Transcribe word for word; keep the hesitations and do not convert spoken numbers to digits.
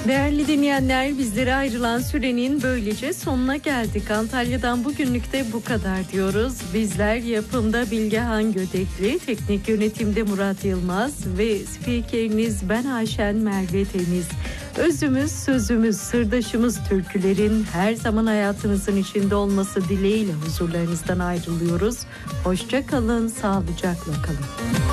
Değerli dinleyenler, bizlere ayrılan sürenin böylece sonuna geldik. Antalya'dan bugünlük de bu kadar diyoruz. Bizler yapımda Bilgehan Gödekli, teknik yönetimde Murat Yılmaz ve spikeriniz ben Ayşen Merve Temiz. Özümüz, sözümüz, sırdaşımız türkülerin her zaman hayatınızın içinde olması dileğiyle huzurlarınızdan ayrılıyoruz. Hoşça kalın, sağlıcakla kalın.